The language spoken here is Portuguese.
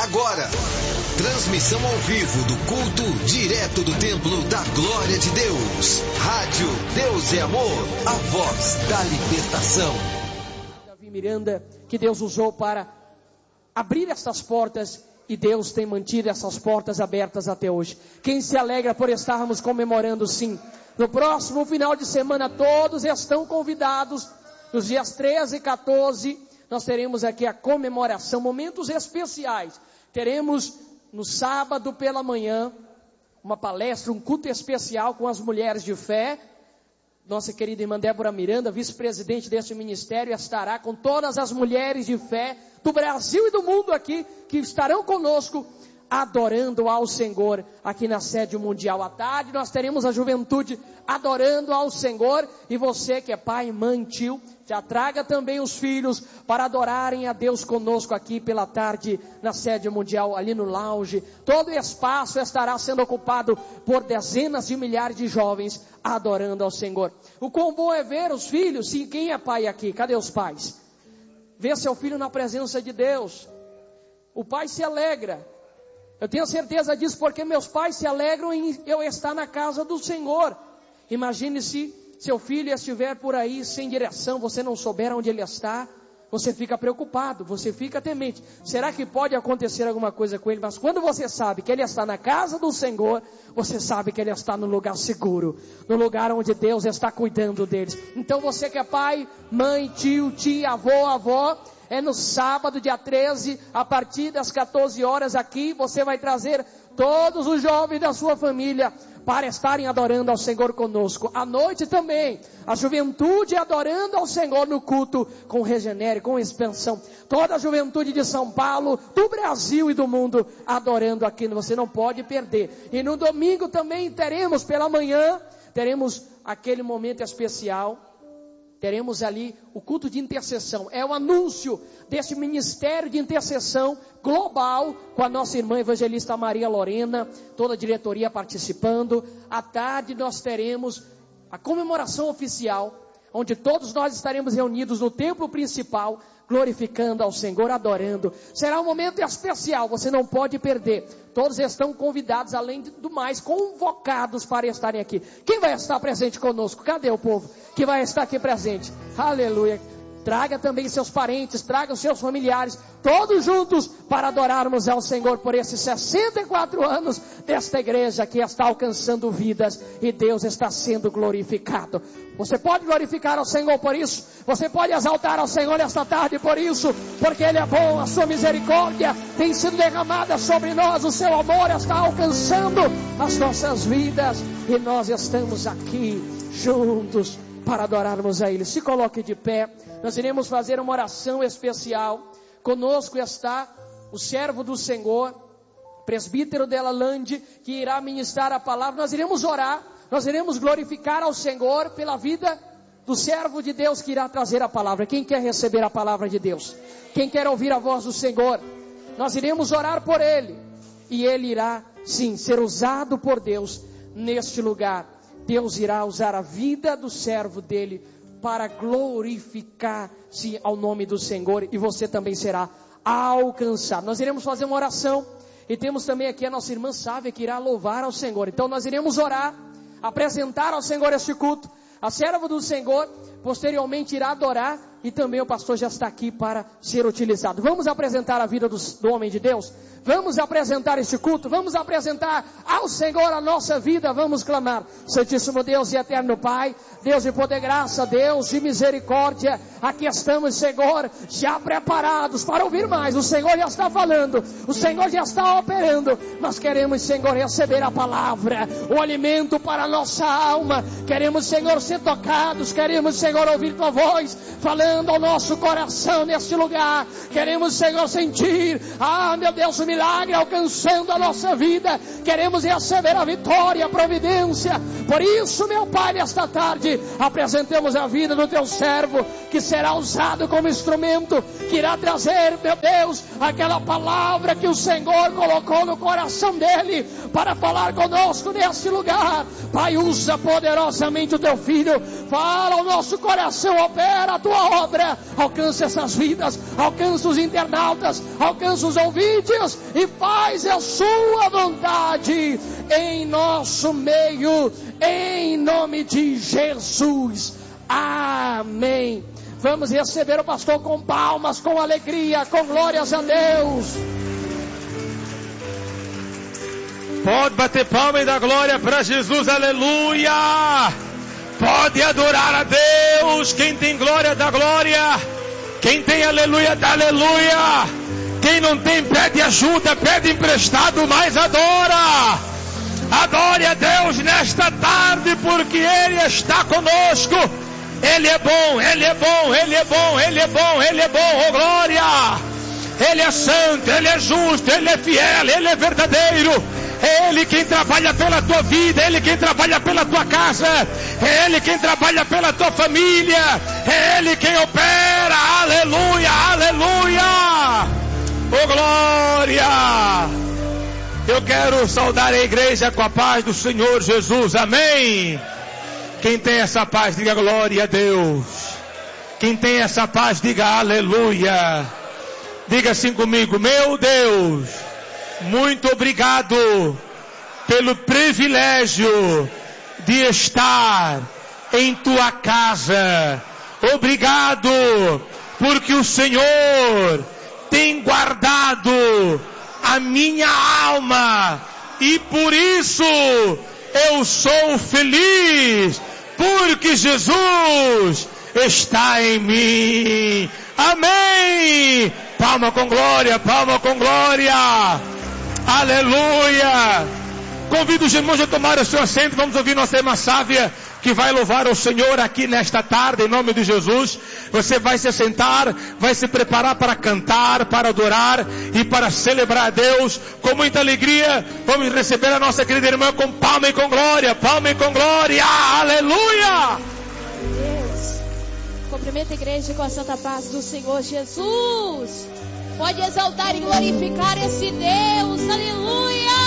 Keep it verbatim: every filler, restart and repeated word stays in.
agora. Transmissão ao vivo do culto direto do Templo da Glória de Deus. Rádio Deus é Amor, a voz da libertação. Davi Miranda, que Deus usou para abrir essas portas e Deus tem mantido essas portas abertas até hoje. Quem se alegra por estarmos comemorando, sim. No próximo final de semana todos estão convidados. Nos dias treze e quatorze nós teremos aqui a comemoração, momentos especiais. Teremos no sábado pela manhã uma palestra, um culto especial com as mulheres de fé. Nossa querida irmã Débora Miranda, vice-presidente deste ministério, estará com todas as mulheres de fé do Brasil e do mundo aqui, que estarão conosco, adorando ao Senhor aqui na sede mundial. À tarde nós teremos a juventude adorando ao Senhor, e você que é pai, mãe, tio, já traga também os filhos para adorarem a Deus conosco aqui pela tarde na sede mundial, ali no lounge. Todo o espaço estará sendo ocupado por dezenas de milhares de jovens adorando ao Senhor. O quão bom é ver os filhos. Sim, quem é pai aqui? Cadê os pais? Ver seu filho na presença de Deus. O pai se alegra. Eu tenho certeza disso porque meus pais se alegram em eu estar na casa do Senhor. Imagine se seu filho estiver por aí sem direção, você não souber onde ele está, você fica preocupado, você fica temente. Será que pode acontecer alguma coisa com ele? Mas quando você sabe que ele está na casa do Senhor, você sabe que ele está no lugar seguro, no lugar onde Deus está cuidando deles. Então você que é pai, mãe, tio, tia, avô, avó, é no sábado, dia treze, a partir das quatorze horas aqui, você vai trazer todos os jovens da sua família para estarem adorando ao Senhor conosco. À noite também, a juventude adorando ao Senhor no culto com regenere, com expansão. Toda a juventude de São Paulo, do Brasil e do mundo adorando aqui. Você não pode perder. E no domingo também teremos pela manhã, teremos aquele momento especial. Teremos ali o culto de intercessão. É o anúncio desse ministério de intercessão global, com a nossa irmã evangelista Maria Lorena, toda a diretoria participando. À tarde nós teremos a comemoração oficial, onde todos nós estaremos reunidos no templo principal, glorificando ao Senhor, adorando. Será um momento especial, você não pode perder. Todos estão convidados, além do mais, convocados para estarem aqui. Quem vai estar presente conosco? Cadê o povo que vai estar aqui presente? Aleluia. Traga também seus parentes, traga os seus familiares, todos juntos para adorarmos ao Senhor por esses sessenta e quatro anos desta igreja que está alcançando vidas e Deus está sendo glorificado. Você pode glorificar ao Senhor por isso? Você pode exaltar ao Senhor esta tarde por isso? Porque Ele é bom, a sua misericórdia tem sido derramada sobre nós, o seu amor está alcançando as nossas vidas e nós estamos aqui juntos para adorarmos a Ele. Se coloque de pé, nós iremos fazer uma oração especial. Conosco está o servo do Senhor, presbítero Della Lande, que irá ministrar a palavra. Nós iremos orar, nós iremos glorificar ao Senhor pela vida do servo de Deus que irá trazer a palavra. Quem quer receber a palavra de Deus? Quem quer ouvir a voz do Senhor? Nós iremos orar por ele, e ele irá, sim, ser usado por Deus neste lugar. Deus irá usar a vida do servo dele para glorificar-se ao nome do Senhor, e você também será alcançado. Nós iremos fazer uma oração, e temos também aqui a nossa irmã Sávia que irá louvar ao Senhor. Então nós iremos orar, apresentar ao Senhor este culto. A serva do Senhor posteriormente irá adorar, e também o pastor já está aqui para ser utilizado. Vamos apresentar a vida do, do homem de Deus? Vamos apresentar este culto? Vamos apresentar ao Senhor a nossa vida? Vamos clamar. Santíssimo Deus e eterno Pai, Deus de poder, graça, Deus de misericórdia, aqui estamos, Senhor, já preparados para ouvir mais. O Senhor já está falando, o Senhor já está operando. Nós queremos, Senhor, receber a palavra, o alimento para a nossa alma. Queremos, Senhor, ser tocados. Queremos, Senhor, ouvir Tua voz falando ao nosso coração neste lugar. Queremos, Senhor, sentir, ah, meu Deus, o milagre alcançando a nossa vida. Queremos receber a vitória, a providência. Por isso, meu Pai, nesta tarde, apresentamos a vida do Teu servo, que será usado como instrumento, que irá trazer, meu Deus, aquela palavra que o Senhor colocou no coração dele, para falar conosco neste lugar. Pai, usa poderosamente o Teu filho, fala ao nosso coração, opera a Tua obra. Alcança essas vidas, alcança os internautas, alcança os ouvintes e faz a sua vontade em nosso meio, em nome de Jesus. Amém. Vamos receber o pastor com palmas, com alegria, com glórias a Deus. Pode bater palma e dar glória para Jesus, aleluia. Pode adorar a Deus. Quem tem glória, dá glória. Quem tem aleluia, dá aleluia. Quem não tem, pede ajuda, pede emprestado, mas adora. Adore a Deus nesta tarde, porque Ele está conosco. Ele é bom, Ele é bom, Ele é bom, Ele é bom, Ele é bom, oh glória. Ele é santo, Ele é justo, Ele é fiel, Ele é verdadeiro. É Ele quem trabalha pela tua vida, é Ele quem trabalha pela tua casa, é Ele quem trabalha pela tua família, é Ele quem opera, aleluia, aleluia, oh glória. Eu quero saudar a igreja com a paz do Senhor Jesus, amém. Quem tem essa paz, diga glória a Deus. Quem tem essa paz, diga aleluia. Diga assim comigo: meu Deus, muito obrigado pelo privilégio de estar em tua casa. Obrigado porque o Senhor tem guardado a minha alma e por isso eu sou feliz, porque Jesus está em mim. Amém. Palma com glória, palma com glória. Aleluia. Convido os irmãos a tomar o seu assento. Vamos ouvir nossa irmã Sávia, que vai louvar o Senhor aqui nesta tarde, em nome de Jesus. Você vai se assentar, vai se preparar para cantar, para adorar e para celebrar a Deus com muita alegria. Vamos receber a nossa querida irmã com palma e com glória, palma e com glória, aleluia. Deus, cumprimenta a igreja com a santa paz do Senhor Jesus. Pode exaltar e glorificar esse Deus, aleluia.